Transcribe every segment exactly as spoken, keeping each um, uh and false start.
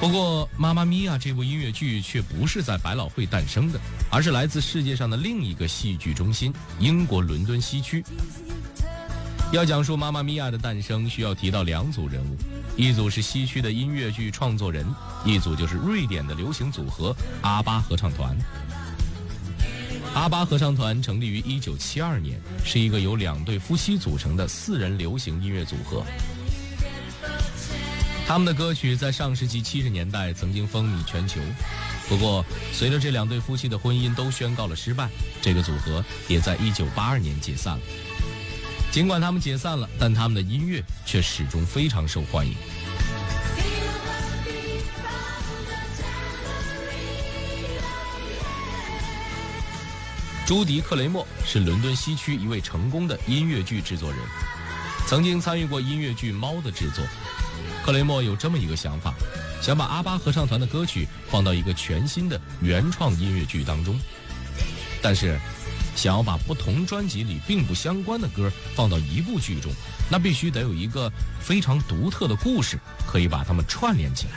不过，《妈妈咪呀》这部音乐剧却不是在百老汇诞生的，而是来自世界上的另一个戏剧中心——英国伦敦西区。要讲述《妈妈咪呀》的诞生，需要提到两组人物，一组是西区的音乐剧创作人，一组就是瑞典的流行组合阿巴合唱团。阿巴合唱团成立于一九七二年，是一个由两对夫妻组成的四人流行音乐组合。他们的歌曲在上世纪七十年代曾经风靡全球，不过随着这两对夫妻的婚姻都宣告了失败，这个组合也在一九八二年解散了。尽管他们解散了，但他们的音乐却始终非常受欢迎。朱迪·克雷默是伦敦西区一位成功的音乐剧制作人，曾经参与过音乐剧《猫》的制作。克雷默有这么一个想法，想把阿巴合唱团的歌曲放到一个全新的原创音乐剧当中，但是想要把不同专辑里并不相关的歌放到一部剧中，那必须得有一个非常独特的故事可以把它们串联起来。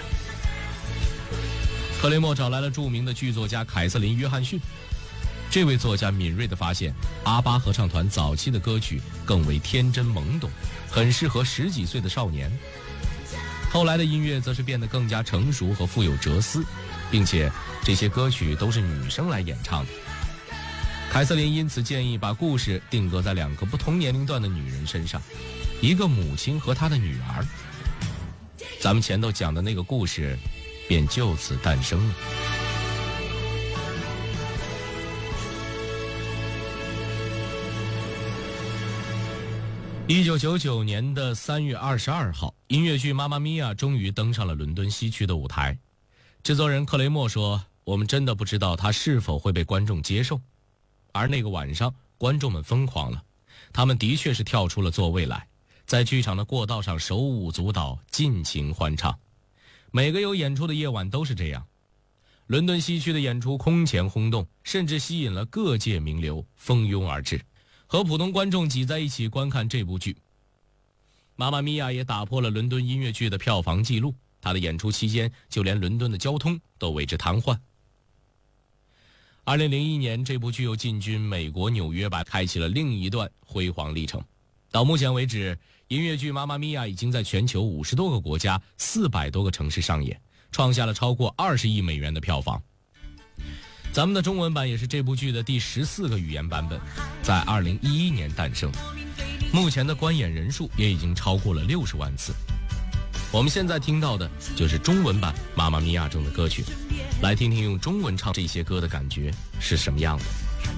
克雷默找来了著名的剧作家凯瑟琳·约翰逊，这位作家敏锐地发现，阿巴合唱团早期的歌曲更为天真懵懂，很适合十几岁的少年。后来的音乐则是变得更加成熟和富有哲思，并且这些歌曲都是女生来演唱的。凯瑟琳因此建议把故事定格在两个不同年龄段的女人身上，一个母亲和她的女儿。咱们前头讲的那个故事便就此诞生了。一九九九年的三月二十二号，音乐剧《妈妈咪呀》终于登上了伦敦西区的舞台。制作人克雷默说：“我们真的不知道它是否会被观众接受。”而那个晚上，观众们疯狂了，他们的确是跳出了座位来，在剧场的过道上手舞足蹈，尽情欢唱。每个有演出的夜晚都是这样。伦敦西区的演出空前轰动，甚至吸引了各界名流蜂拥而至，和普通观众挤在一起观看这部剧。妈妈咪呀也打破了伦敦音乐剧的票房纪录，她的演出期间，就连伦敦的交通都为之瘫痪。二零零一年，这部剧又进军美国纽约吧，开启了另一段辉煌历程。到目前为止，音乐剧《妈妈咪呀》已经在全球五十多个国家、四百多个城市上演，创下了超过二十亿美元的票房。咱们的中文版也是这部剧的第十四个语言版本，在二零一一年诞生，目前的观演人数也已经超过了六十万次。我们现在听到的就是中文版《妈妈咪呀》中的歌曲，来听听用中文唱这些歌的感觉是什么样的。